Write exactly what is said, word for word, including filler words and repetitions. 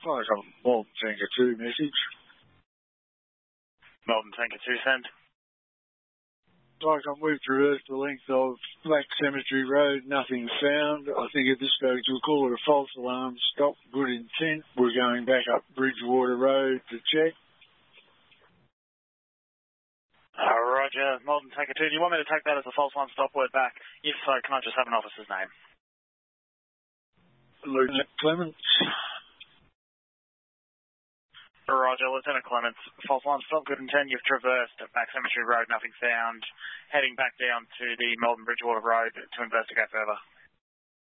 Like a Malton Tanker two message. Malton Tanker two, send. Like I'm we've traversed the length of Black Cemetery Road, nothing's found. I think at this stage we'll call it a false alarm, stop, good intent. We're going back up Bridgewater Road to check. Uh, Roger, Malton Tanker two. Do you want me to take that as a false alarm stop word back? If so, can I just have an officer's name? Lieutenant Clements. Roger, Lieutenant Clements. False alarm stop, good intent. You've traversed Back Cemetery Road, nothing found. Heading back down to the Melbourne Bridgewater Road to investigate further.